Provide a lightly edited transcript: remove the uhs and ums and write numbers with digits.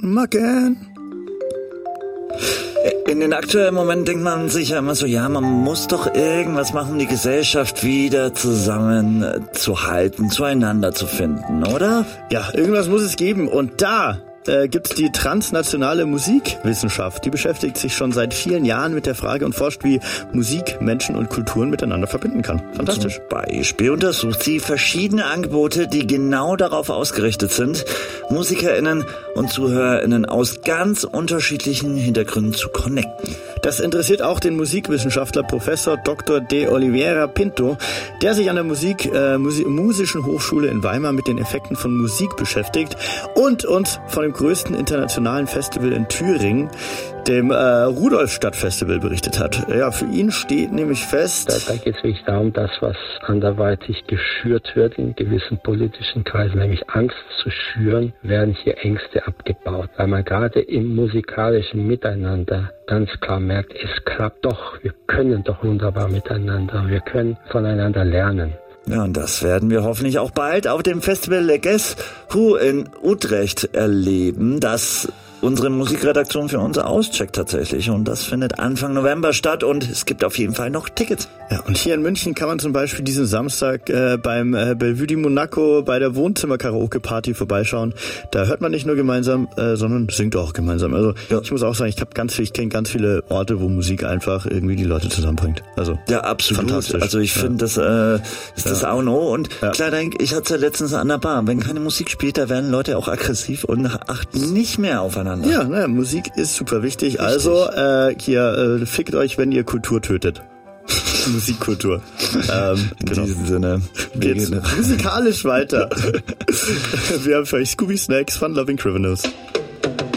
Macken. In den aktuellen Momenten denkt man sich ja immer so, ja, man muss doch irgendwas machen, um die Gesellschaft wieder zusammenzuhalten, zueinander zu finden, oder? Ja, irgendwas muss es geben. Und da gibt's die transnationale Musikwissenschaft. Die beschäftigt sich schon seit vielen Jahren mit der Frage und forscht, wie Musik Menschen und Kulturen miteinander verbinden kann. Fantastisch. Zum Beispiel untersucht sie verschiedene Angebote, die genau darauf ausgerichtet sind, MusikerInnen und ZuhörerInnen aus ganz unterschiedlichen Hintergründen zu connecten. Das interessiert auch den Musikwissenschaftler Professor Dr. de Oliveira Pinto, der sich an der Musischen Hochschule in Weimar mit den Effekten von Musik beschäftigt und uns von dem größten internationalen Festival in Thüringen, dem Rudolf-Stadt-Festival, berichtet hat. Ja, für ihn steht nämlich fest... Da geht es wirklich darum, das, was anderweitig geschürt wird in gewissen politischen Kreisen, nämlich Angst zu schüren, werden hier Ängste abgebaut. Weil man gerade im musikalischen Miteinander ganz klar merkt, es klappt doch, wir können doch wunderbar miteinander, wir können voneinander lernen. Ja, und das werden wir hoffentlich auch bald auf dem Festival Le Guess Who in Utrecht erleben, das unsere Musikredaktion für uns auscheckt tatsächlich. Und das findet Anfang November statt und es gibt auf jeden Fall noch Tickets. Ja, und hier in München kann man zum Beispiel diesen Samstag beim Bellevue di Monaco bei der Wohnzimmer-Karaoke-Party vorbeischauen. Da hört man nicht nur gemeinsam, sondern singt auch gemeinsam. Also ja. Ich muss auch sagen, ich kenne ganz viele Orte, wo Musik einfach irgendwie die Leute zusammenbringt. Also ja, absolut. Fantastisch. Also ich finde, das ist das A und O. Und klar, ich hatte es ja letztens an der Bar. Wenn keine Musik spielt, da werden Leute auch aggressiv und achten nicht mehr aufeinander. Ja, Musik ist super wichtig. Richtig. Also fickt euch, wenn ihr Kultur tötet. Musikkultur. In diesem Sinne geht's musikalisch weiter. Wir haben für euch Scooby Snacks, Fun Loving Criminals.